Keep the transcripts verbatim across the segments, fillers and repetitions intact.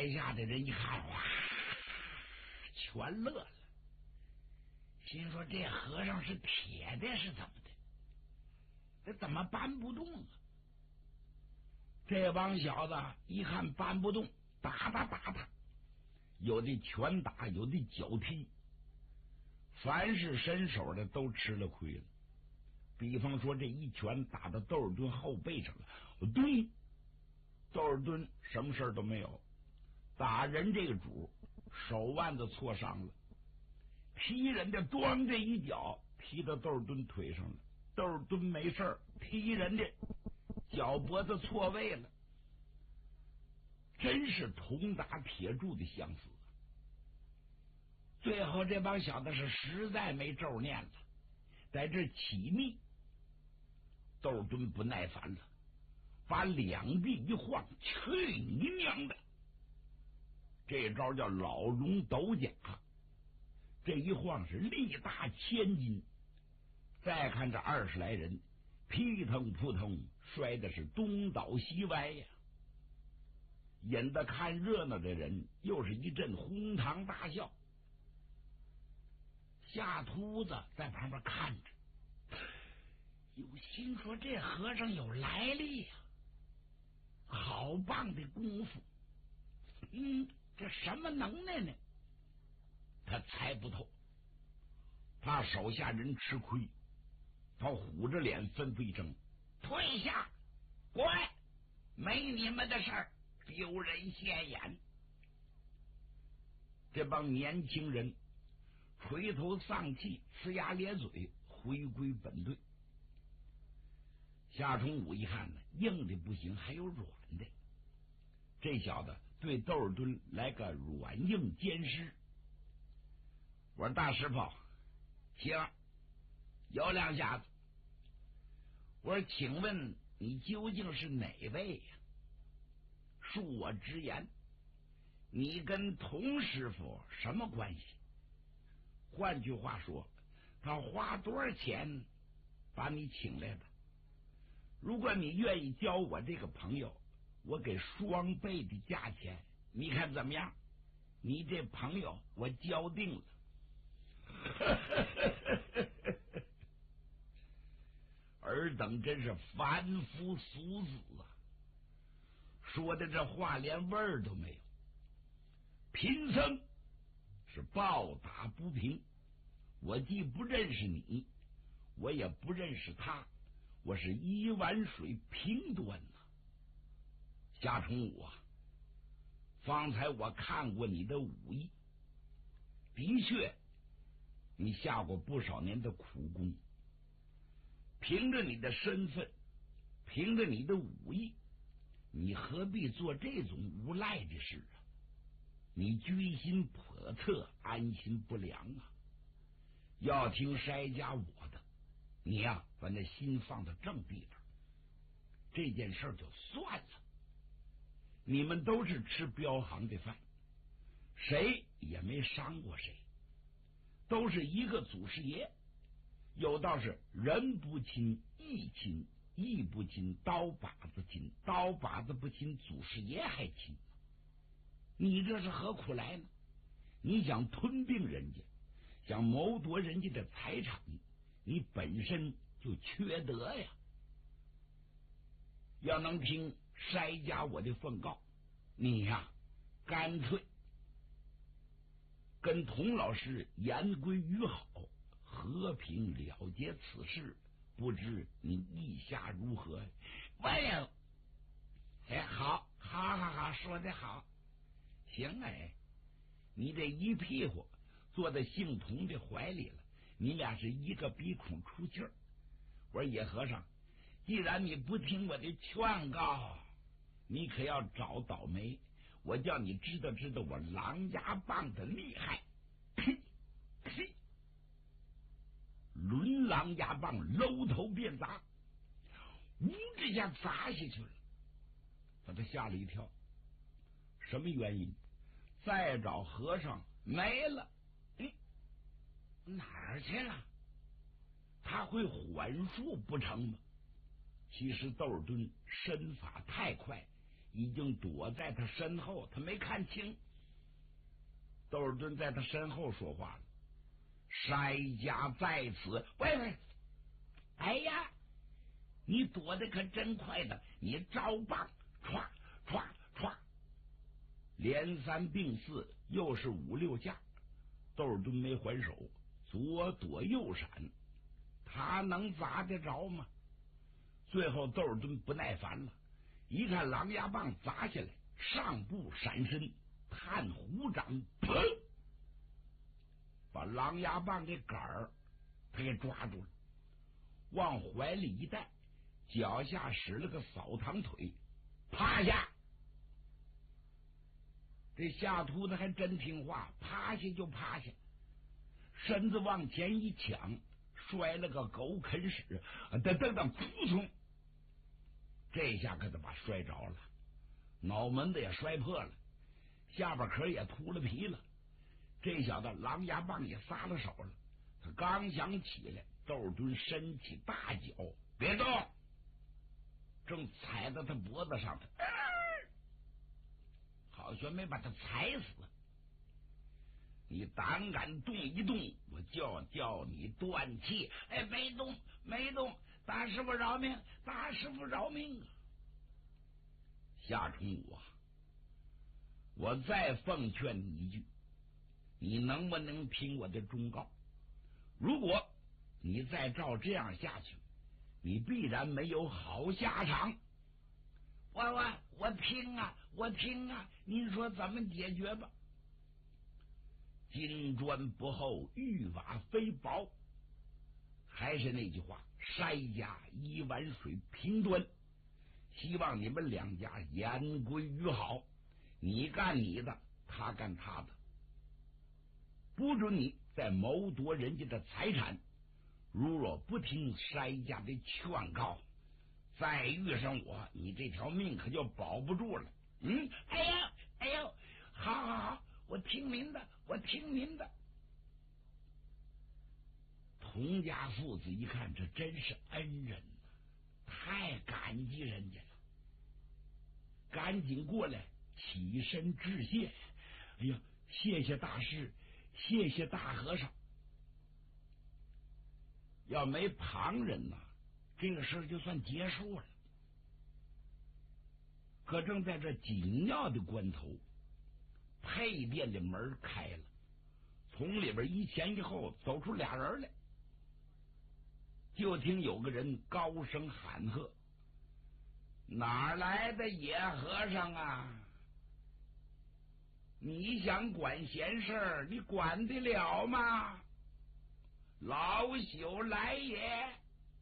台下的人一看，哇，全乐了，心说这和尚是铁的，是怎么的？这怎么搬不动啊？这帮小子一看搬不动，打他打他，有的拳打，有的脚踢，凡是伸手的都吃了亏了。比方说，这一拳打到窦尔敦后背上了，咚！窦尔敦什么事都没有，打人这个主手腕子挫伤了，踢人的咣这一脚踢到窦尔敦腿上了，窦尔敦没事，踢人的脚脖子错位了，真是铜打铁铸的相似。最后这帮小子是实在没咒念了，在这起密，窦尔敦不耐烦了，把两臂一晃，去你娘的！这招叫老龙斗甲，这一晃是力大千斤。再看这二十来人，劈腾扑腾，摔的是东倒西歪呀！引得看热闹的人又是一阵哄堂大笑。夏秃子在旁边看着，有心说这和尚有来历呀、啊，好棒的功夫，嗯，这什么能耐呢？他猜不透，怕手下人吃亏，他虎着脸吩咐一声：“退下，滚！没你们的事儿，丢人现眼。”这帮年轻人垂头丧气，呲牙咧嘴，回归本队。夏冲武一看呢，硬的不行，还有软的。这小子对窦尔敦来个软硬兼施。我说大师傅，行，有两下子。我说，请问你究竟是哪位呀？恕我直言，你跟童师傅什么关系？换句话说，他花多少钱把你请来的？如果你愿意交我这个朋友，我给双倍的价钱，你看怎么样？你这朋友我交定了。尔等真是凡夫俗子啊！说的这话连味儿都没有。贫僧是暴打不平，我既不认识你，我也不认识他，我是一碗水平端呐、啊。夏冲武啊，方才我看过你的武艺，的确你下过不少年的苦功，凭着你的身份，凭着你的武艺，你何必做这种无赖的事啊？你居心叵测，安心不良啊！要听筛家我的，你呀、啊，把那心放到正地方，这件事就算了。你们都是吃镖行的饭，谁也没伤过谁，都是一个祖师爷。有道是人不亲义亲，义不亲刀把子亲，刀把子不亲祖师爷还亲。你这是何苦来呢？你想吞并人家，想谋夺人家的财产，你本身就缺德呀！要能听筛家我的奉告，你呀，干脆跟童老师言归于好，和平了结此事，不知你意下如何？喂呀，哎，好，好，好，好，说得好。行哎，你这一屁股坐在姓童的怀里了，你俩是一个鼻孔出气儿。我说野和尚，既然你不听我的劝告，你可要找倒霉。我叫你知道知道我狼牙棒的厉害。呸呸！抡狼牙棒，搂头便砸，呜这下砸下去了，把他吓了一跳。什么原因？再找和尚没了。哎，哪儿去了？他会缓术不成吗？其实窦尔敦身法太快， 已经躲在他身后，他没看清。窦尔敦在他身后说话了：“筛家在此。”喂喂，哎呀，你躲得可真快的！你招棒，歘歘歘，连三并四，又是五六下。窦尔敦没还手，左躲右闪，他能砸得着吗？最后窦尔敦不耐烦了，一看狼牙棒砸下来，上步闪身，探虎掌，砰，把狼牙棒这杆儿他给抓住了，往怀里一带，脚下使了个扫堂腿，趴下。这下秃子还真听话，趴下就趴下，身子往前一抢，摔了个狗啃屎，噔噔噔，扑通！这下可他把摔着了，脑门子也摔破了，下巴壳也秃了皮了。这小子狼牙棒也撒了手了，他刚想起来，窦尔敦伸起大脚，别动，正踩到他脖子上头，呃、好悬没把他踩死。你胆敢动一动，我就要叫你断气！哎，没动，没动，大师傅饶命，大师傅饶命啊！夏崇武啊，我再奉劝你一句，你能不能听我的忠告？如果你再照这样下去，你必然没有好下场。我我我听啊，我听啊，您说怎么解决吧？金砖不厚，玉瓦非薄。还是那句话，筛家一碗水平端，希望你们两家言归于好，你干你的，他干他的，不准你再谋夺人家的财产。如若不听筛家的劝告，再遇上我，你这条命可就保不住了。嗯，哎呀，哎呦，好好好，我听您的，我听您的。童家父子一看，这真是恩人呐，太感激人家了，赶紧过来起身致谢。哎呀，谢谢大师，谢谢大和尚。要没旁人呐，这个事就算结束了。可正在这紧要的关头，配殿的门开了，从里边一前一后走出俩人来。就听有个人高声喊喝：“哪来的野和尚啊？你想管闲事，你管得了吗？老朽来也！”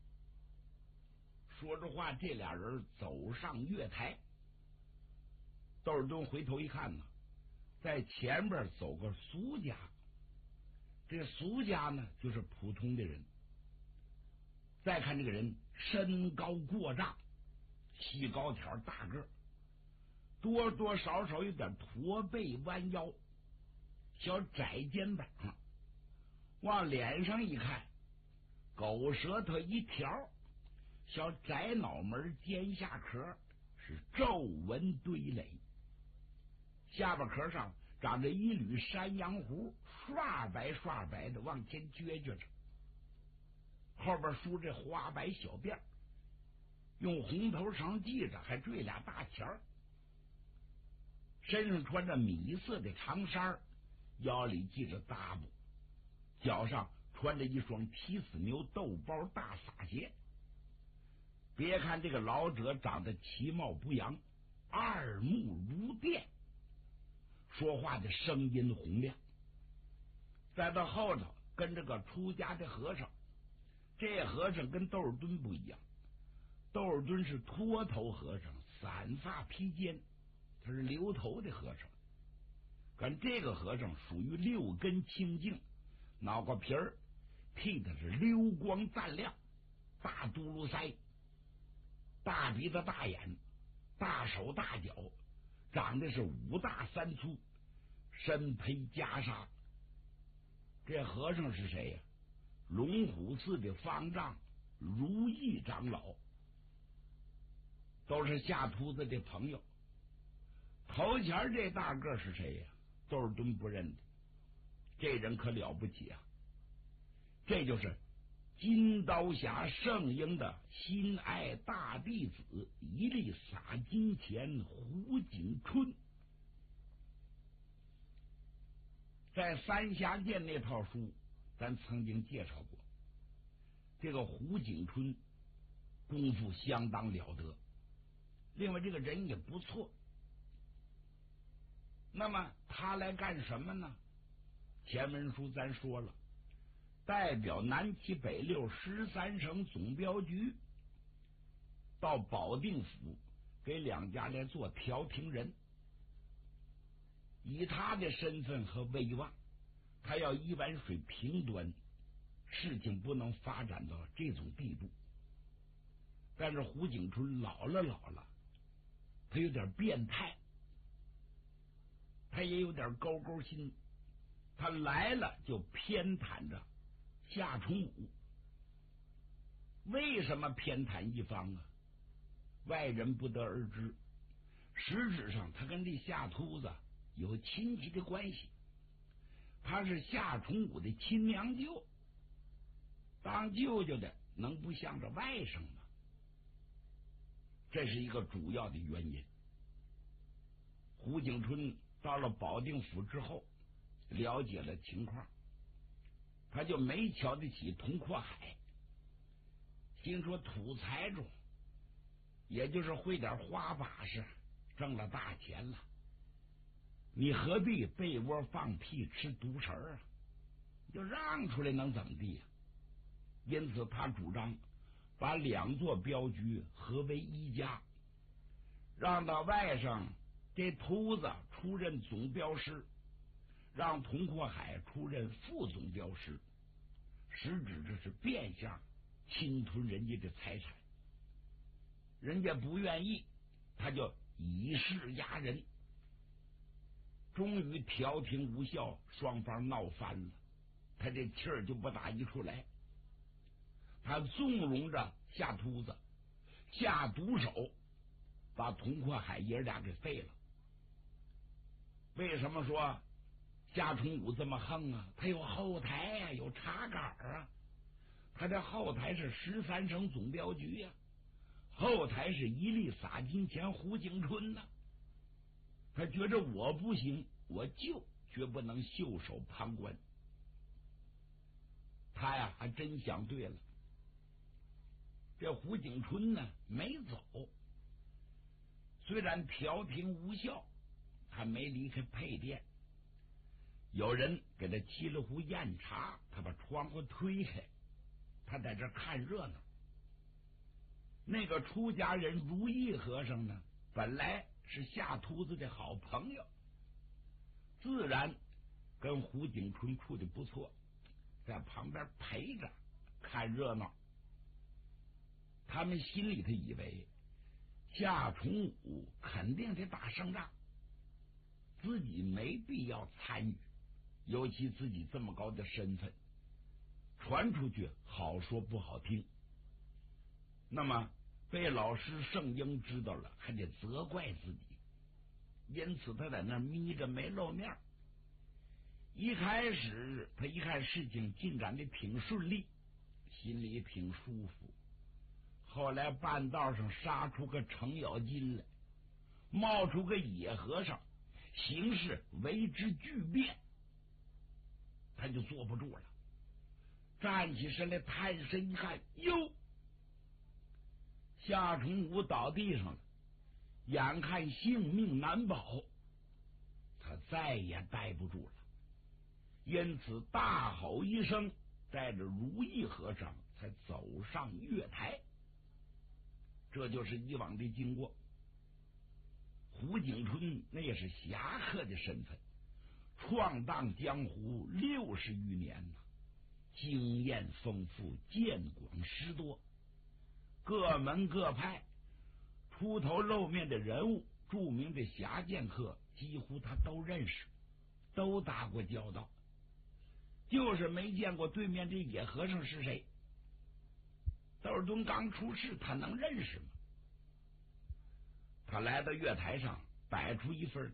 说着话，这俩人走上月台。窦尔敦回头一看呢，在前边走个俗家，这俗家呢就是普通的人。再看这个人身高过丈，细高条大个，多多少少有点驼背弯腰，小窄肩膀，往脸上一看，狗舌头一条，小窄脑门尖下壳，是皱纹堆垒，下巴壳上长着一缕山羊胡，刷白刷白的往前撅撅着，后边梳着花白小辫，用红头绳系着，还缀俩大钱儿，身上穿着米色的长衫，腰里系着搭布，脚上穿着一双踢死牛豆包大撒鞋。别看这个老者长得其貌不扬，二目如电，说话的声音洪亮。再到后头跟着个出家的和尚，这和尚跟窦尔敦不一样，窦尔敦是脱头和尚，散发披肩，他是留头的和尚。可这个和尚属于六根清净，脑瓜皮儿剃的是溜光淡亮，大嘟噜腮，大鼻子大眼，大手大脚，长得是五大三粗，身披袈裟。这和尚是谁呀？龙虎寺的方丈如意长老，都是夏秃子的朋友。 头前这大个是谁呀？窦尔敦不认得，这人可了不起啊！这就是金刀侠圣婴的心爱大弟子，一力洒金钱胡景春。在三峡剑那套书咱曾经介绍过，这个胡景春功夫相当了得，另外这个人也不错。那么他来干什么呢？前文书咱说了，代表南七北六十三省总镖局到保定府给两家来做调停人。以他的身份和威望，他要一碗水平端，事情不能发展到这种地步。但是胡景春老了老了，他有点变态，他也有点勾勾心，他来了就偏袒着夏崇武。为什么偏袒一方啊？外人不得而知。实质上他跟这夏秃子有亲戚的关系，他是夏崇武的亲娘舅，当舅舅的能不向着外甥吗？这是一个主要的原因。胡景春到了保定府之后，了解了情况，他就没瞧得起佟阔海，心说土财主也就是会点花把式，挣了大钱了，你何必被窝放屁吃独食啊？就让出来能怎么地呀？因此他主张把两座镖局合为一家，让到外甥这秃子出任总镖师，让佟阔海出任副总镖师，实质这是变相侵吞人家的财产。人家不愿意，他就以势压人，终于调停无效，双方闹翻了，他这气儿就不打一处来。他纵容着夏秃子下毒手，把佟阔海爷俩给废了。为什么说夏崇武这么横啊？他有后台呀、啊，有查岗啊。他的后台是十三省总镖局呀、啊，后台是一力洒金钱胡景春呐、啊。他觉着我不行，我就绝不能袖手旁观。他呀还真想对了。这胡景春呢没走，虽然调停无效，他没离开配殿。有人给他沏了壶酽茶，他把窗户推开，他在这看热闹。那个出家人如意和尚呢，本来是夏秃子的好朋友，自然跟胡景春处的不错，在旁边陪着看热闹。他们心里头以为夏崇武肯定得打胜仗，自己没必要参与，尤其自己这么高的身份传出去好说不好听，那么被老师圣婴知道了还得责怪自己，因此他在那眯着没露面。一开始他一看事情进展的挺顺利，心里挺舒服，后来半道上杀出个程咬金来，冒出个野和尚，形势为之巨变，他就坐不住了，站起身来探身一看，哟，夏崇武倒地上了，眼看性命难保，他再也待不住了，因此大吼一声，带着如意和尚才走上月台。这就是以往的经过。胡景春那也是侠客的身份，闯荡江湖六十余年呐，经验丰富，见广识多，各门各派出头露面的人物，著名的侠剑客几乎他都认识，都打过交道，就是没见过对面这野和尚是谁。窦尔敦刚出世，他能认识吗？他来到月台上， 摆出一份